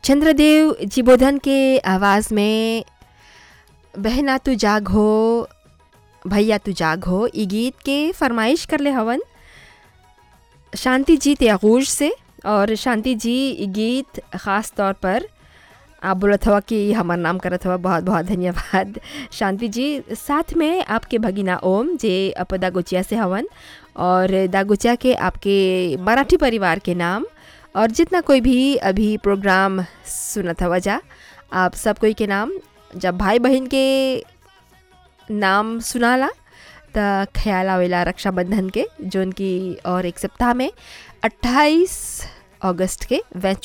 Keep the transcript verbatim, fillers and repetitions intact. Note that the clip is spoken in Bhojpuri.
चंद्रदेव जिबोधन के आवाज़ में बहना तू जाग हो भैया तू जाग हो ई गीत के फरमाइश कर ले हवन शांति जी त्यागूज से। और शांति जी ई गीत ख़ास तौर पर आप बोलत हवा कि हमार नाम करत हवा, बहुत बहुत धन्यवाद शांति जी। साथ में आपके भगिना ओम जे अप दागोचिया से हवन और दागोचिया के आपके मराठी परिवार के नाम और जितना कोई भी अभी प्रोग्राम सुनत हवा जा आप सब कोई के नाम। जब भाई बहन के नाम सुनाला त ख्याल आवेला रक्षाबंधन के जोन की और एक सप्ताह में अट्ठाईस अगस्त के